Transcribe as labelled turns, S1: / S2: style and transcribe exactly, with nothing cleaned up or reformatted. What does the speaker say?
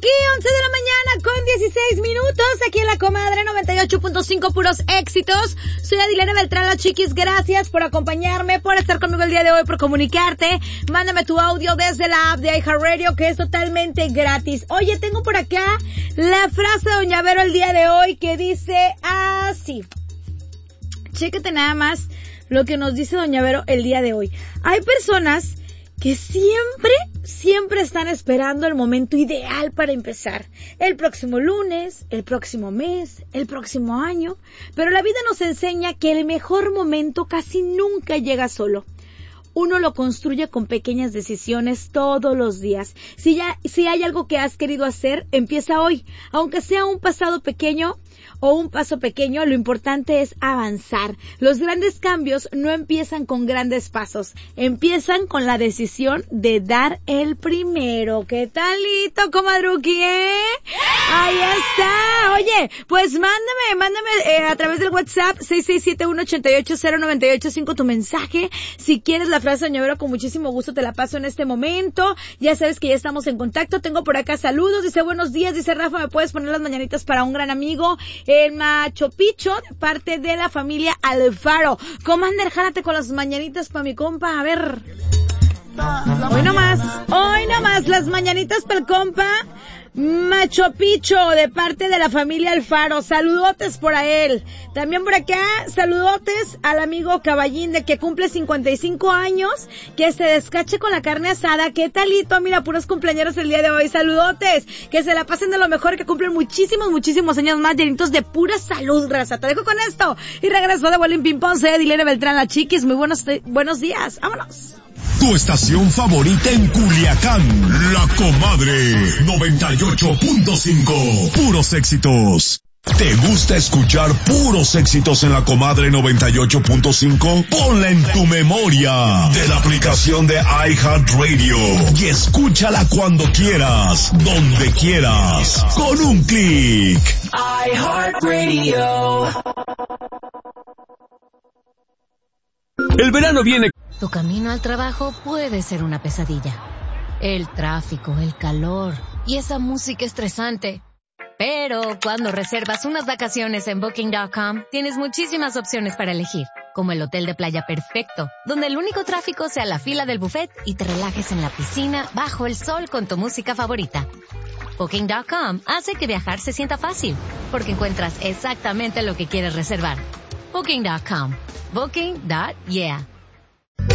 S1: Aquí, once de la mañana con dieciséis minutos, aquí en La Comadre noventa y ocho punto cinco, puros éxitos. Soy Adilena Beltrán, la Chiquis, gracias por acompañarme, por estar conmigo el día de hoy, por comunicarte. Mándame tu audio desde la app de iHeartRadio, que es totalmente gratis. Oye, tengo por acá la frase de Doña Vero el día de hoy, que dice así. Chéquete nada más lo que nos dice Doña Vero el día de hoy. Hay personas que siempre, siempre están esperando el momento ideal para empezar. El próximo lunes, el próximo mes, el próximo año. Pero la vida nos enseña que el mejor momento casi nunca llega solo. Uno lo construye con pequeñas decisiones todos los días. Si ya, si hay algo que has querido hacer, empieza hoy. Aunque sea un pasado pequeño o un paso pequeño, lo importante es avanzar. Los grandes cambios no empiezan con grandes pasos, empiezan con la decisión de dar el primero. ¿Qué talito, comadruqui, eh? Ahí está. Oye, pues mándame, mándame eh, a través del WhatsApp seis seis siete uno ocho ocho cero nueve ocho cinco tu mensaje. Si quieres la frase de Doña Vero, con muchísimo gusto te la paso en este momento. Ya sabes que ya estamos en contacto. Tengo por acá saludos. Dice, buenos días. Dice, Rafa, ¿me puedes poner las mañanitas para un gran amigo? El Macho Picho, de parte de la familia Alfaro. Commander, jálate con las mañanitas para mi compa, a ver. Hoy nomás, hoy nomás, las mañanitas para el compa Macho Picho, de parte de la familia Alfaro. Saludotes por a él. También por acá, saludotes al amigo Caballín, de que cumple cincuenta y cinco años, que se descache con la carne asada. ¿Qué talito? Mira, puros cumpleaños el día de hoy. Saludotes, que se la pasen de lo mejor, que cumplen muchísimos, muchísimos años más, llenitos de pura salud, raza. Te dejo con esto y regreso de vuelo en ping-pong. Soy Adilena Beltrán, la Chiquis. Muy buenos, buenos días. Vámonos.
S2: Tu estación favorita en Culiacán, La Comadre noventa y ocho punto cinco. Puros éxitos. ¿Te gusta escuchar puros éxitos en La Comadre noventa y ocho punto cinco? Ponla en tu memoria de la aplicación de iHeartRadio y escúchala cuando quieras, donde quieras, con un clic.
S3: iHeartRadio.
S4: El verano viene.
S5: Tu camino al trabajo puede ser una pesadilla. El tráfico, el calor y esa música estresante. Pero cuando reservas unas vacaciones en Booking punto com, tienes muchísimas opciones para elegir, como el hotel de playa perfecto, donde el único tráfico sea la fila del buffet y te relajes en la piscina bajo el sol con tu música favorita. Booking punto com hace que viajar se sienta fácil, porque encuentras exactamente lo que quieres reservar. Booking punto com. Booking. Yeah.